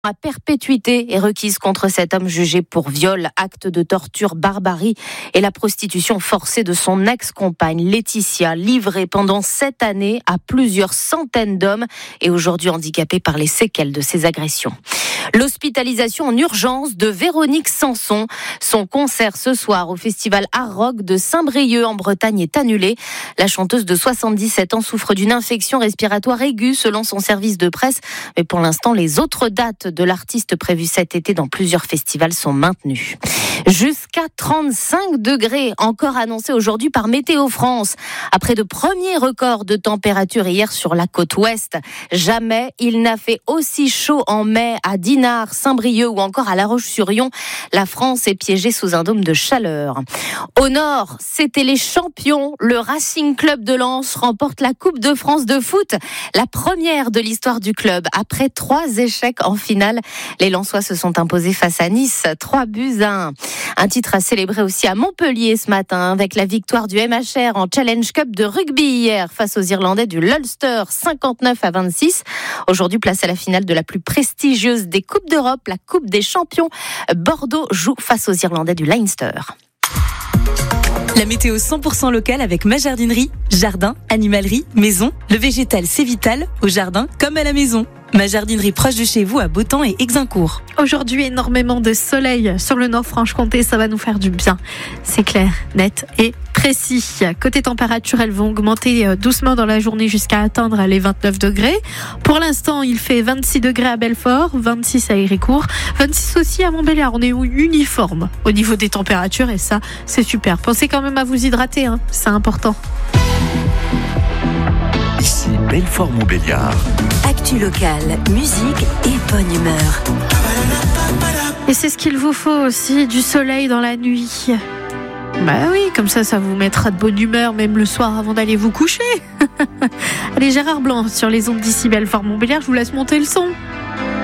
À perpétuité est requise contre cet homme jugé pour viol, acte de torture, barbarie et la prostitution forcée de son ex-compagne Laetitia, livrée pendant 7 années à plusieurs centaines d'hommes et aujourd'hui handicapée par les séquelles de ces agressions. L'hospitalisation en urgence de Véronique Sanson. Son concert ce soir au festival Art Rock de Saint-Brieuc en Bretagne est annulé. La chanteuse de 77 ans souffre d'une infection respiratoire aiguë selon son service de presse. Mais pour l'instant, les autres dates de l'artiste prévues cet été dans plusieurs festivals sont maintenues. Jusqu'à 35 degrés, encore annoncé aujourd'hui par Météo France. Après de premiers records de température hier sur la côte ouest, jamais il n'a fait aussi chaud en mai à Dinard, Saint-Brieuc ou encore à La Roche-sur-Yon. La France est piégée sous un dôme de chaleur. Au nord, c'était les champions. Le Racing Club de Lens remporte la Coupe de France de foot, la première de l'histoire du club. Après 3 échecs en finale, les Lensois se sont imposés face à Nice, 3-1. Un titre à célébrer aussi à Montpellier ce matin avec la victoire du MHR en Challenge Cup de rugby hier face aux Irlandais du l'Ulster, 59-26. Aujourd'hui, place à la finale de la plus prestigieuse des Coupes d'Europe, la Coupe des Champions. Bordeaux joue face aux Irlandais du Leinster. La météo 100% locale avec ma jardinerie. Jardin, animalerie, maison. Le végétal, c'est vital, au jardin comme à la maison. Ma jardinerie proche de chez vous à Beautemps et Exincourt. Aujourd'hui, énormément de soleil sur le Nord-Franche-Comté, ça va nous faire du bien. C'est clair, net et précis. Côté température, elles vont augmenter doucement dans la journée jusqu'à atteindre les 29 degrés. Pour l'instant, il fait 26 degrés à Belfort, 26 à Héricourt, 26 aussi à Montbéliard. On est uniforme au niveau des températures et ça, c'est super. Pensez quand même à vous hydrater, c'est important. Ici Belfort-Montbéliard. Actu locale, musique et bonne humeur. Et c'est ce qu'il vous faut aussi, du soleil dans la nuit. Bah oui, comme ça vous mettra de bonne humeur, même le soir avant d'aller vous coucher. Allez, Gérard Blanc sur les ondes d'ici Belfort-Montbéliard, je vous laisse monter le son.